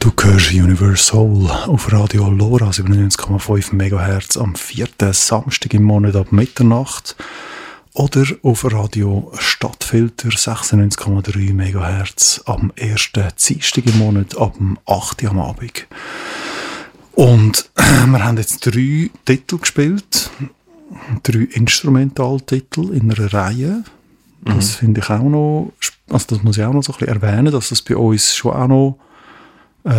Du hörst Universal auf Radio Lora 97,5 MHz am 4. Samstag im Monat ab Mitternacht oder auf Radio Stadtfilter 96,3 MHz am 1. Dienstag im Monat ab dem 8. am Abend. Und wir haben jetzt 3 Titel gespielt, 3 Instrumentaltitel in einer Reihe. Das finde ich auch noch, also das muss ich auch noch so ein bisschen erwähnen, dass das bei uns schon auch noch ja,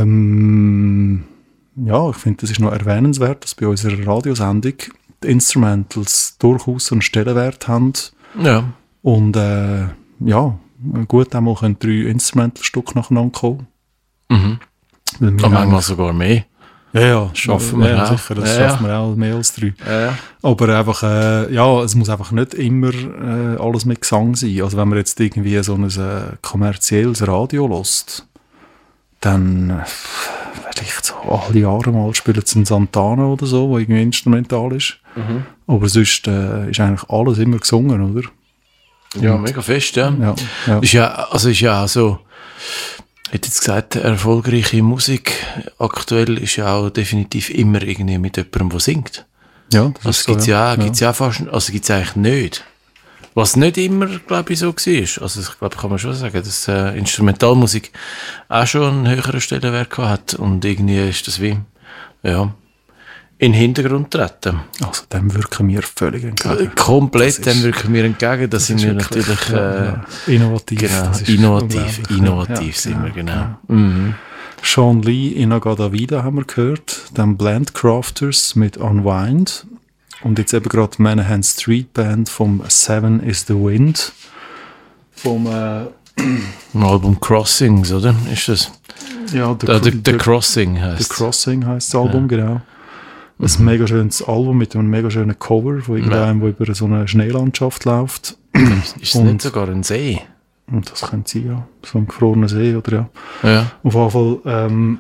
ich finde, das ist noch erwähnenswert, dass bei unserer Radiosendung die Instrumentals durchaus einen Stellenwert haben. Ja. Und ja, gut einmal können 3 Instrumentalstücke nacheinander kommen. Mhm. Und manchmal sogar mehr. Ja, Schaffen wir auch. sicher, das schaffen wir auch mehr als 3. Ja. Aber einfach, ja, es muss einfach nicht immer alles mit Gesang sein. Also wenn man jetzt irgendwie so ein kommerzielles Radio hört, dann vielleicht so alle Jahre mal spielen sie einen Santana oder so, wo irgendwie instrumental ist. Mhm. Aber sonst ist eigentlich alles immer gesungen, oder? Ja, mega fest, ja. Ja. Ist ja auch so, ich hätte jetzt gesagt, erfolgreiche Musik aktuell ist ja auch definitiv immer irgendwie mit jemandem, der singt. Ja, das Also ist so, gibt's ja fast, also gibt's eigentlich nicht. Was nicht immer, glaube ich, so war. Also ich glaube, kann man schon sagen, dass Instrumentalmusik auch schon einen höheren Stellenwert hat und irgendwie ist das wie, ja, in den Hintergrund treten. Also dem wirken wir völlig entgegen. Komplett, dem wirken wir entgegen. Da sind wir natürlich innovativ. Genau, Das ist innovativ sind wir, genau. Mhm. Sean Lee, Inagada Vida haben wir gehört, dann Blend Crafters mit Unwind und jetzt eben gerade Manahan Street Band vom Seven is the Wind vom Ein Album Crossings, oder? Ist das? ja, The Crossing heißt The Crossing heisst das Album, genau. Ein mega schönes Album mit einem mega schönen Cover, wo irgendeinem, wo über so eine Schneelandschaft läuft. Ist es nicht sogar ein See? Und das könnte sein, ja. So ein gefrorener See, oder ja. Ja. Auf jeden Fall,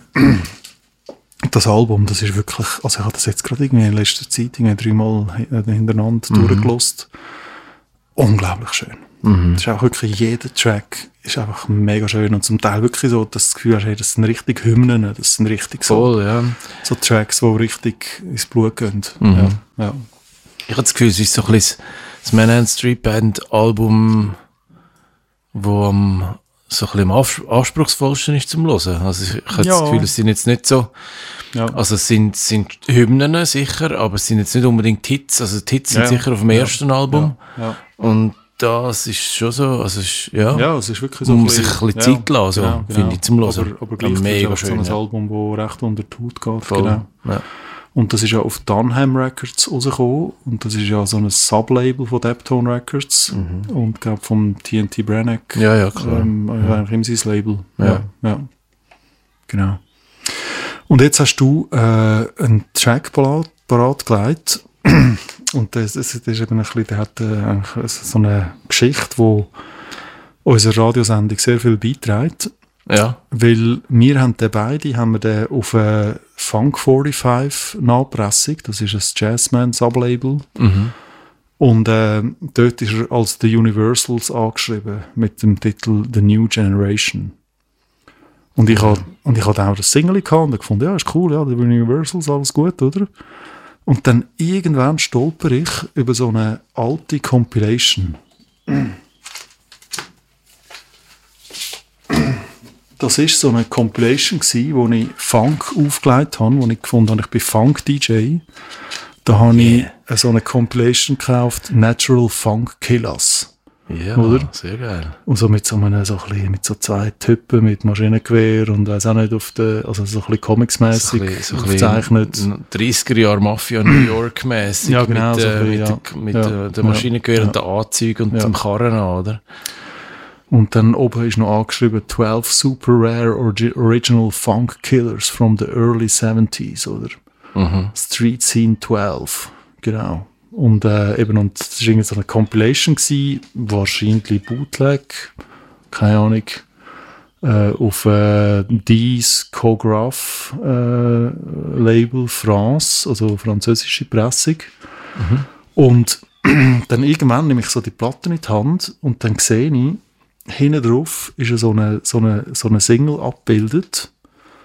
das Album, das ist wirklich, also ich habe das jetzt gerade irgendwie in letzter Zeit 3-mal hintereinander durchgelost. Unglaublich schön. Das ist auch wirklich, jeder Track ist einfach mega schön und zum Teil wirklich so, dass du das Gefühl hast, hey, das sind richtig Hymnen, das sind richtig Voll, ja. so Tracks, die richtig ins Blut gehen. Ja. Ich habe das Gefühl, es ist so ein bisschen das Manahan Street Band Album, wo so ein bisschen am anspruchsvollsten ist zum Hören. Also ich habe das Gefühl, es sind jetzt nicht so, also es sind Hymnen sicher, aber es sind jetzt nicht unbedingt Hits. Also die Hits sind sicher auf dem ersten Album. Ja. Und das ist schon so, also es ist, es ist wirklich so man muss sich ein bisschen Zeit lassen, genau. finde ich, zum Hören. Aber gleichzeitig mega schön, so ein Album, das recht unter die Haut geht. Voll. Genau. Ja. Und das ist ja auf Dunham Records rausgekommen. Und das ist ja so ein Sublabel von Deptone Records. Und glaube vom TNT Branagh. Ja, klar. Eigentlich ihm sein Label. Ja. Genau. Und jetzt hast du einen Track parat gelegt. Und das ist eben ein bisschen, der hat eigentlich so eine Geschichte, die unserer Radiosendung sehr viel beiträgt. Ja. Weil wir haben den auf Funk 45 Nachpressung, das ist ein Jazzman-Sublabel. Und dort ist er als The Universals angeschrieben, mit dem Titel The New Generation. Und ich hatte auch das Single gehabt und gefunden, ja, ist cool, ja, The Universals, alles gut, oder? Und dann irgendwann stolper ich über so eine alte Compilation. Das war so eine Compilation, wo ich Funk aufgelegt habe, wo ich gefunden habe, ich bin Funk-DJ. Da habe ich so eine Compilation gekauft, Natural Funk Killers. Ja, oder? Sehr geil. Und so mit so 2 Typen mit Maschinengewehr und weiss auch nicht also so ein bisschen comicsmässig aufgezeichnet. 30er Jahre Mafia New York mäßig. Ja, genau. Mit dem Maschinengewehr und den Anzügen und dem Karren an, oder? Und dann oben ist noch angeschrieben 12 super rare original funk killers from the early 70s, oder? Street Scene 12, genau. Und und das war irgendwie so eine Compilation gewesen, wahrscheinlich Bootleg, keine Ahnung, auf Dies Chograph Label France, also französische Pressung. Und dann irgendwann nehme ich so die Platte in die Hand und dann sehe ich, hinten drauf ist so eine Single abgebildet.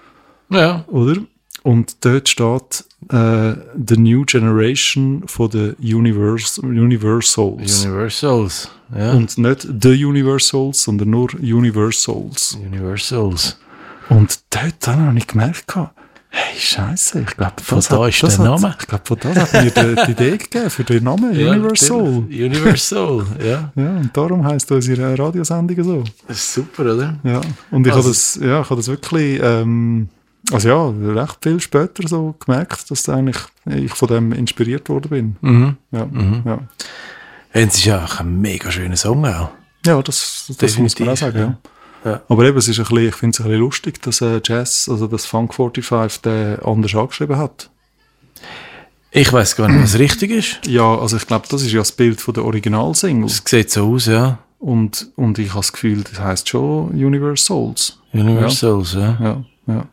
Ja. Oder? Und dort steht The New Generation von den Universals. Universals, ja. Und nicht The Universals, sondern nur Universals. Universals. Und dort habe ich gemerkt, hey, Scheiße, ich glaube, von da ist der Name. Ich glaube, von da hat mir die Idee gegeben für den Namen, Ja, Universal. Universal, ja. Ja, und darum heisst unsere Radiosendung so. Das ist super, oder? Ja, und ich habe das wirklich, recht viel später so gemerkt, dass ich von dem inspiriert worden bin. Mhm. Ja, ja. Es ist ja auch ein mega schöner Song auch. Ja, das muss man auch sagen, ja. Ja. Aber eben, ich finde es ein bisschen lustig, dass Jazz, also das Funk 45, den anders angeschrieben hat. Ich weiss gar nicht, was richtig ist. Ja, also ich glaube, das ist ja das Bild von der Originalsingle. Es sieht so aus, ja. Und ich habe das Gefühl, das heisst schon Universals. Universals, ja.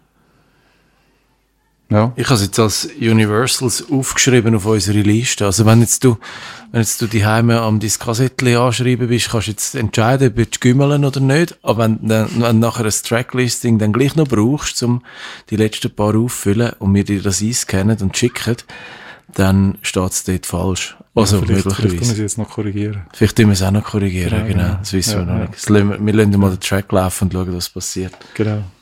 Ja. Ich habe es jetzt als Universals aufgeschrieben auf unsere Liste. Also wenn jetzt du die Heime am dein Kassettchen anschreiben bist, kannst du jetzt entscheiden, ob du gümmeln oder nicht. Aber wenn du nachher ein Tracklisting dann gleich noch brauchst, um die letzten paar auffüllen und wir dir das einscannen und schicken, dann steht es dort falsch. Also Vielleicht möglicherweise. müssen wir es jetzt noch korrigieren. Vielleicht müssen wir es auch noch korrigieren, genau. Das wissen wir noch nicht. Wir lassen mal den Track laufen und schauen, was passiert. Genau.